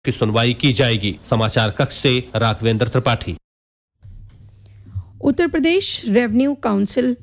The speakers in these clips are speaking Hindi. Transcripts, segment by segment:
की सुनवाई की जाएगी। समाचार कक्ष से Raghavendra Tripathi. Uttar Pradesh revenue council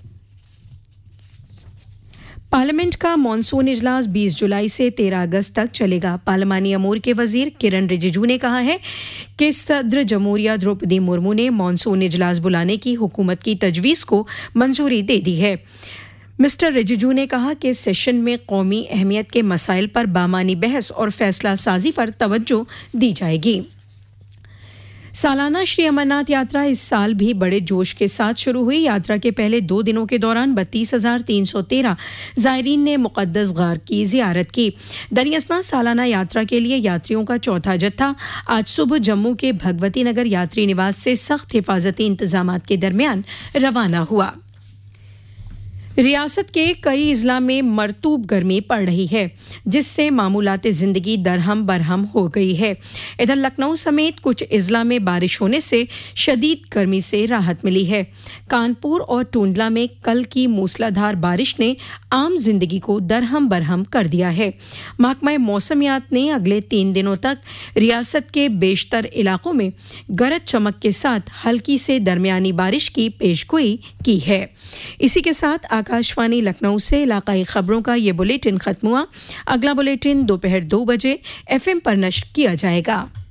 parliament का मॉनसून इजलास 20 जुलाई से 13 अगस्त तक चलेगा। पार्लिमानी अमूर के वजीर किरण रिजिजू ने कहा है कि सदर जमहूरिया द्रौपदी मुर्मू ने मॉनसून इजलास बुलाने की हुकूमत की तजवीज़ को मंजूरी दे दी है। मिस्टर रिजिजू ने कहा कि सेशन में कौमी अहमियत के मसाइल पर बामानी बहस और फैसला साजी पर तवज्जो दी जाएगी। सालाना श्री अमरनाथ यात्रा इस साल भी बड़े जोश के साथ शुरू हुई। यात्रा के पहले 2 दिनों के दौरान 32,313 ज़ायरीन ने मुक़द्दस गार की ज़ियारत की। दरियासना सालाना यात्रा के लिए यात्रियों का चौथा जत्था आज सुबह जम्मू के भगवती नगर यात्री निवास से सख्त हिफाजती इंतजामात के दरमियान रवाना हुआ। रियासत के कई अजला में मरतूब गर्मी पड़ रही है, जिससे मामूलात ज़िंदगी दरहम बरहम हो गई है। इधर लखनऊ समेत कुछ अजला में बारिश होने से शदीद गर्मी से राहत मिली है। कानपुर और टूंडला में कल की मूसलाधार बारिश ने आम जिंदगी को दरहम बरहम कर दिया है। महकमा मौसमियात ने अगले 3 दिनों तक रियासत के बेशतर इलाकों में गरज चमक के साथ हल्की से दरमियानी बारिश की पेशगोई की है। इसी के साथ आकाशवाणी लखनऊ से इलाकाई खबरों का ये बुलेटिन खत्म हुआ। अगला बुलेटिन दोपहर 2 बजे FM पर नश्र किया जाएगा।